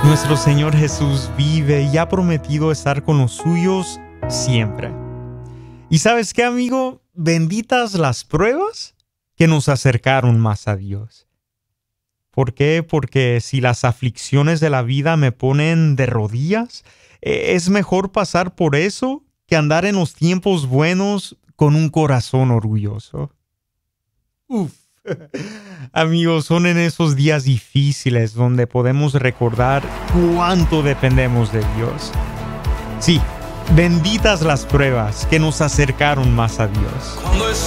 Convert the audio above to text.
Nuestro Señor Jesús vive y ha prometido estar con los suyos siempre. ¿Y sabes qué, amigo? Benditas las pruebas que nos acercaron más a Dios. ¿Por qué? Porque si las aflicciones de la vida me ponen de rodillas, es mejor pasar por eso que andar en los tiempos buenos con un corazón orgulloso. Uf. Amigos, son en esos días difíciles donde podemos recordar cuánto dependemos de Dios. Sí, benditas las pruebas que nos acercaron más a Dios.